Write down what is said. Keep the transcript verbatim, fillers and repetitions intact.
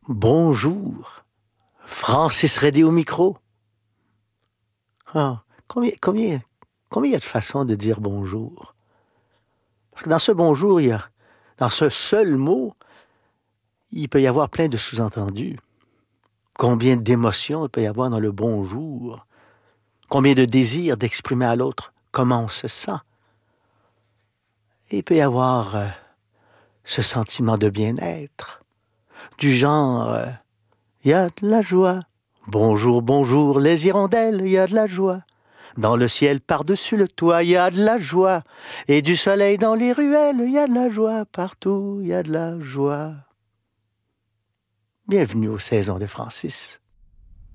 Bonjour, Francis Redé au micro. Ah, combien, combien, combien il y a de façons de dire bonjour? Parce que dans ce bonjour, il y a, dans ce seul mot, il peut y avoir plein de sous-entendus. Combien d'émotions il peut y avoir dans le bonjour? Combien de désirs d'exprimer à l'autre comment on se sent? Et il peut y avoir euh, ce sentiment de bien-être, du genre, euh, il y a de la joie. Bonjour, bonjour, les hirondelles, il y a de la joie. Dans le ciel, par-dessus le toit, il y a de la joie. Et du soleil dans les ruelles, il y a de la joie. Partout, il y a de la joie. Bienvenue aux saisons de Francis.